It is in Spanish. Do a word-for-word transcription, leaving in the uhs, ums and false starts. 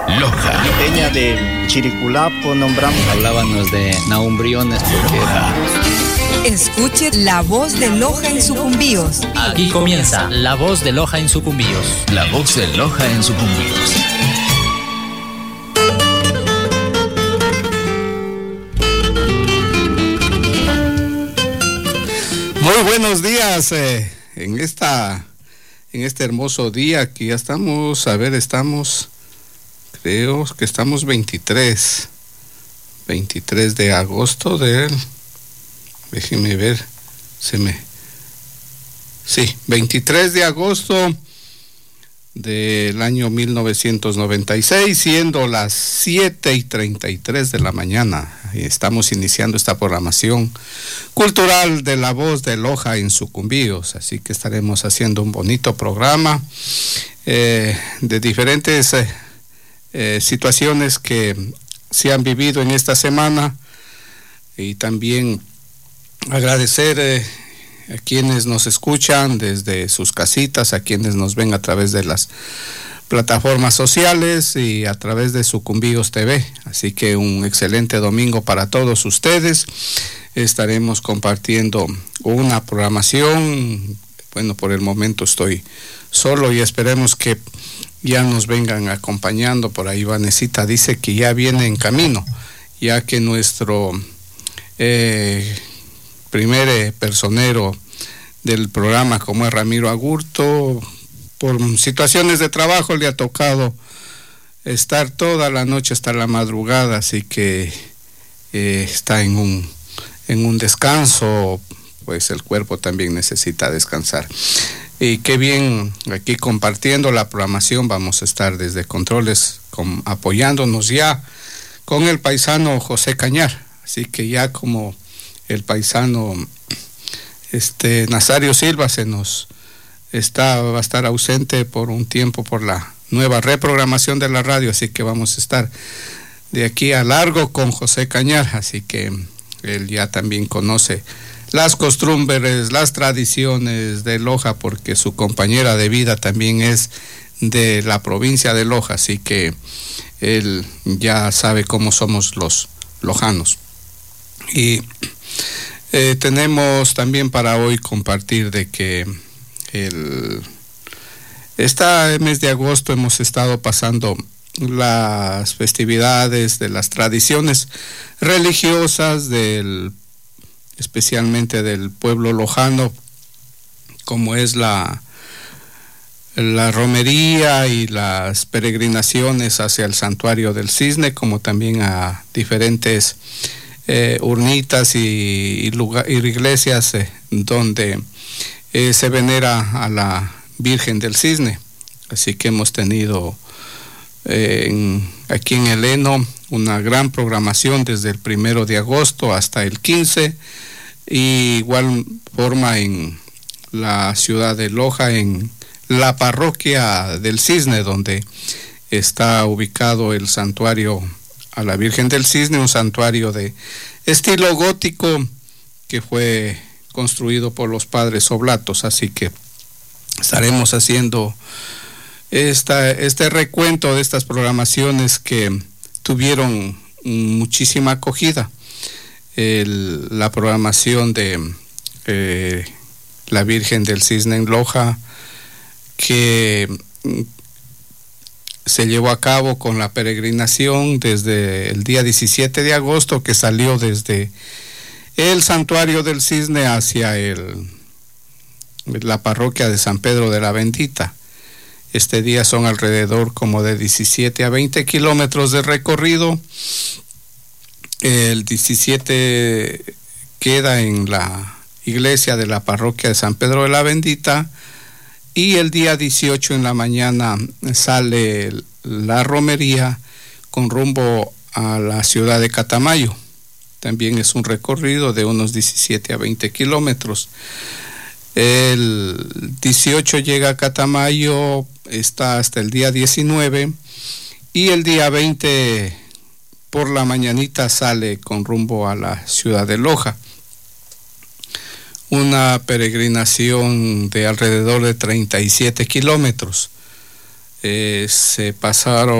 Loja. Peña de Chiriculapo nombramos. Hablábamos de Naumbriones porque era... Escuche La Voz de Loja en Sucumbíos. Aquí comienza La Voz de Loja en Sucumbíos. La Voz de Loja en Sucumbíos. Muy buenos días eh, en esta en este hermoso día que ya estamos, a ver, estamos, creo que estamos veintitrés de agosto del, déjeme ver, se me, sí, veintitrés de agosto del año mil novecientos noventa y seis, siendo las siete y treinta y tres de la mañana. Y estamos iniciando esta programación cultural de La Voz de Loja en Sucumbíos, así que estaremos haciendo un bonito programa eh, de diferentes eh, eh, situaciones que se han vivido en esta semana, y también agradecer eh, a quienes nos escuchan desde sus casitas, a quienes nos ven a través de las plataformas sociales y a través de Sucumbíos T V. Así que un excelente domingo para todos ustedes. Estaremos compartiendo una programación. Bueno, por el momento estoy solo y esperemos que ya nos vengan acompañando. Por ahí Vanesita dice que ya viene en camino, ya que nuestro eh, primer eh, personero del programa, como es Ramiro Agurto, por situaciones de trabajo le ha tocado estar toda la noche hasta la madrugada, así que eh, está en un en un descanso, pues el cuerpo también necesita descansar. Y qué bien, aquí compartiendo la programación, vamos a estar desde controles con, apoyándonos ya con el paisano José Cañar, así que ya como el paisano este Nazario Silva se nos está va a estar ausente por un tiempo por la nueva reprogramación de la radio, así que vamos a estar de aquí a largo con José Cañar, así que él ya también conoce las costumbres, las tradiciones de Loja, porque su compañera de vida también es de la provincia de Loja, así que él ya sabe cómo somos los lojanos. Y eh, tenemos también para hoy compartir de que el este mes de agosto hemos estado pasando las festividades de las tradiciones religiosas del especialmente del pueblo lojano, como es la la romería y las peregrinaciones hacia el santuario del Cisne, como también a diferentes eh, urnitas y, y, lugar, y iglesias eh, donde Eh, se venera a la Virgen del Cisne. Así que hemos tenido eh, en, aquí en el Eno una gran programación desde el primero de agosto hasta el quince, y igual forma en la ciudad de Loja, en la parroquia del Cisne, donde está ubicado el santuario a la Virgen del Cisne, un santuario de estilo gótico que fue construido por los padres oblatos. Así que estaremos haciendo esta, este recuento de estas programaciones que tuvieron muchísima acogida. El, la programación de eh, la Virgen del Cisne en Loja, que se llevó a cabo con la peregrinación desde el día diecisiete de agosto, que salió desde el santuario del Cisne hacia el, la parroquia de San Pedro de la Bendita. Este día son alrededor como de diecisiete a veinte kilómetros de recorrido. El diecisiete queda en la iglesia de la parroquia de San Pedro de la Bendita, y el día dieciocho en la mañana sale la romería con rumbo a la ciudad de Catamayo. También es un recorrido de unos diecisiete a veinte kilómetros. El dieciocho llega a Catamayo, está hasta el día diecinueve, y el día veinte por la mañanita sale con rumbo a la ciudad de Loja. Una peregrinación de alrededor de treinta y siete kilómetros. Eh, se pasaron